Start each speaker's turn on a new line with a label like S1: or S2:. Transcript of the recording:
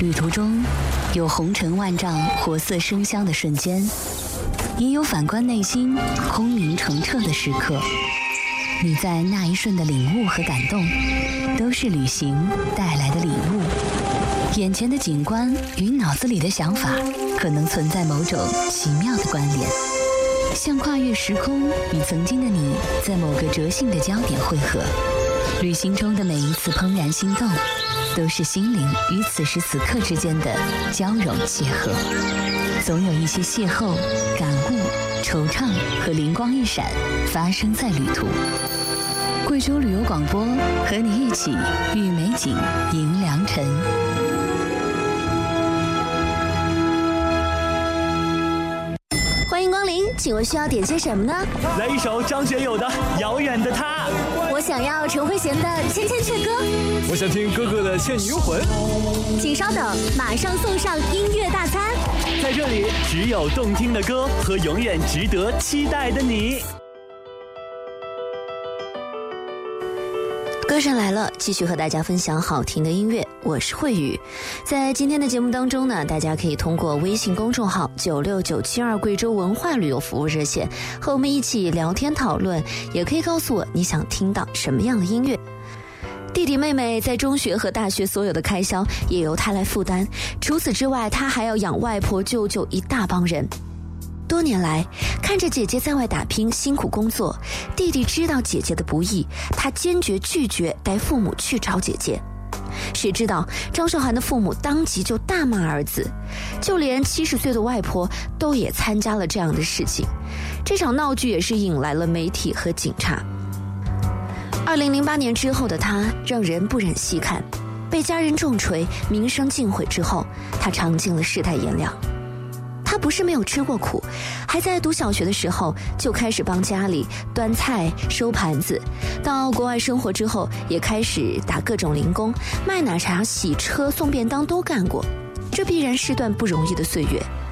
S1: 旅途中，有红尘万丈、活色生香的瞬间，也有反观内心、空明澄澈的时刻。你在那一瞬的领悟和感动，都是旅行带来的礼物。眼前的景观与脑子里的想法，可能存在某种奇妙的关联，像跨越时空，与曾经的你在某个折性的焦点汇合。旅行中的每一次怦然心动，都是心灵与此时此刻之间的交融邂逅。总有一些邂逅、感悟、惆怅和灵光一闪，发生在旅途。贵州旅游广播和你一起遇美景，迎良辰。
S2: 欢迎光临，请问需要点些什么呢？
S3: 来一首张学友的《遥远的他》。
S2: 我想要陈慧娴的《千千阙歌》。
S3: 我想听哥哥的《倩女幽魂》。
S2: 请稍等，马上送上音乐大餐。
S3: 在这里，只有动听的歌和永远值得期待的你。
S2: 歌声来了，继续和大家分享好听的音乐，我是慧宇。在今天的节目当中呢，大家可以通过微信公众号96972贵州文化旅游服务热线和我们一起聊天讨论，也可以告诉我你想听到什么样的音乐。弟弟妹妹在中学和大学所有的开销也由他来负担，除此之外他还要养外婆舅舅一大帮人。多年来，看着姐姐在外打拼辛苦工作，弟弟知道姐姐的不易，他坚决拒绝带父母去找姐姐。谁知道张韶涵的父母当即就大骂儿子，就连70岁的外婆都也参加了这样的事情。这场闹剧也是引来了媒体和警察。2008年之后的他让人不忍细看，被家人重锤，名声尽毁之后，他尝尽了世态炎凉。他不是没有吃过苦，还在读小学的时候就开始帮家里端菜收盘子，到国外生活之后也开始打各种零工，卖奶茶洗车送便当都干过。这必然是段不容易的岁月，